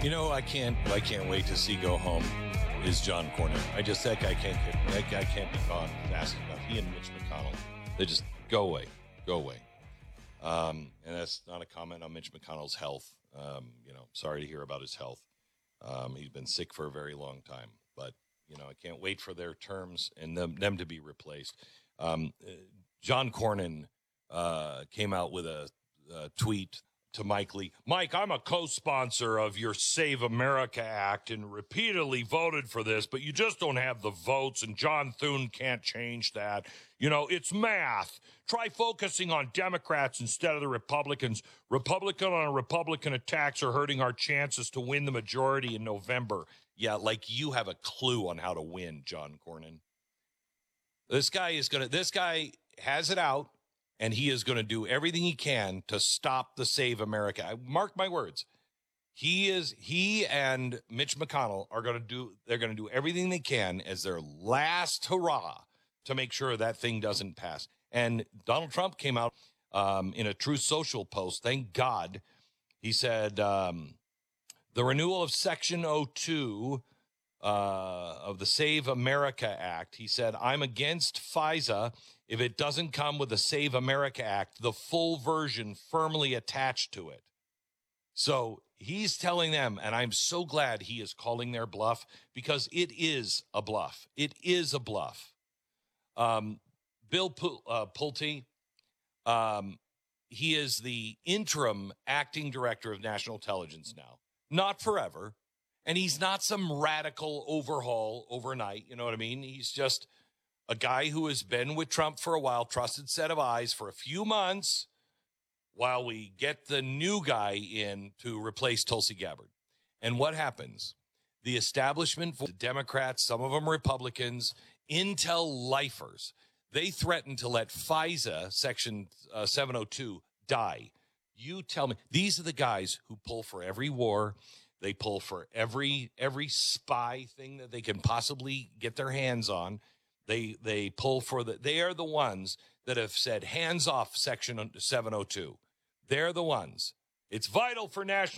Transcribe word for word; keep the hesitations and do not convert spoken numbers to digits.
You know, I can't. I can't wait to see go home. Is John Cornyn? I just that guy can't get. That guy can't be gone fast enough. He and Mitch McConnell, they just go away, go away. Um, and that's not a comment on Mitch McConnell's health. Um, you know, sorry to hear about his health. Um, he's been sick for a very long time. But you know, I can't wait for their terms and them them to be replaced. Um, uh, John Cornyn uh, came out with a, a tweet to Mike Lee. Mike, I'm a co-sponsor of your Save America Act and repeatedly voted for this, but you just don't have the votes, and John Thune can't change that. You know, it's math. Try focusing on Democrats instead of the Republicans. Republican on Republican attacks are hurting our chances to win the majority in November. Yeah, like you have a clue on how to win, John Cornyn. This guy is going to, this guy has it out. And he is going to do everything he can to stop the Save America. I mark my words. He is he and Mitch McConnell are going to do they're going to do everything they can as their last hurrah to make sure that thing doesn't pass. And Donald Trump came out um, in a Truth Social post. Thank God. He said um, the renewal of Section oh two uh, of the Save America Act. He said, I'm against FISA if it doesn't come with the Save America Act, the full version firmly attached to it. So he's telling them, and I'm so glad he is calling their bluff, because it is a bluff. It is a bluff. Um, Bill P- uh, Pulte, um, he is the interim acting director of national intelligence now. Not forever. And he's not some radical overhaul overnight. You know what I mean? He's just a guy who has been with Trump for a while, trusted set of eyes for a few months while we get the new guy in to replace Tulsi Gabbard. And what happens? The establishment, the Democrats, some of them Republicans, Intel lifers, they threaten to let FISA, Section uh, seven oh two, die. You tell me, these are the guys who pull for every war. They pull for every every spy thing that they can possibly get their hands on. They they pull for the, they are the ones that have said hands off Section seven oh two. They're the ones. It's vital for national